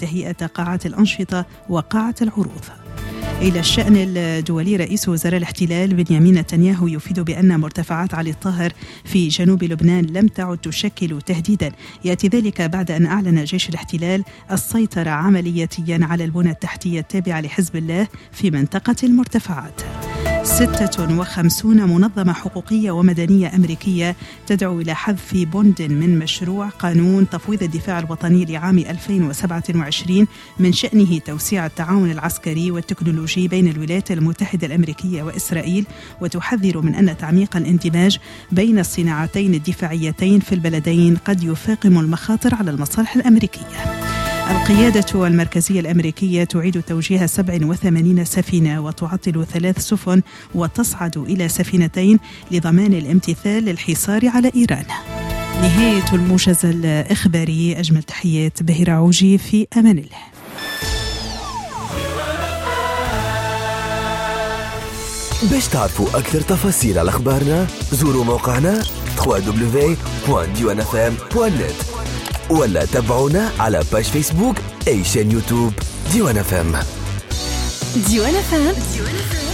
تهيئة قاعات الأنشطة وقاعة العروض. إلى الشأن الدولي، رئيس وزراء الاحتلال بنيامين نتنياهو يفيد بأن مرتفعات علي الطاهر في جنوب لبنان لم تعد تشكل تهديدا. يأتي ذلك بعد أن أعلن جيش الاحتلال السيطرة عملياتيا على البنى التحتية التابعة لحزب الله في منطقة المرتفعات. 56 منظمة حقوقية ومدنية أمريكية تدعو إلى حذف بند من مشروع قانون تفويض الدفاع الوطني لعام 2027 من شأنه توسيع التعاون العسكري والتكنولوجي بين الولايات المتحدة الأمريكية وإسرائيل، وتحذر من أن تعميق الاندماج بين الصناعتين الدفاعيتين في البلدين قد يفاقم المخاطر على المصالح الأمريكية. القيادة المركزية الأمريكية تعيد توجيه 87 سفينة وتعطل 3 سفن وتصعد إلى سفينتين لضمان الامتثال للحصار على إيران. نهاية الموجز الإخباري. أجمل تحيات بهيرة عوجي، في أمان الله. باش تعرفوا أكثر تفاصيل على أخبارنا زوروا موقعنا www.diwanfm.net ولا تابعونا على باج فيسبوك أي شان يوتيوب ديوان FM.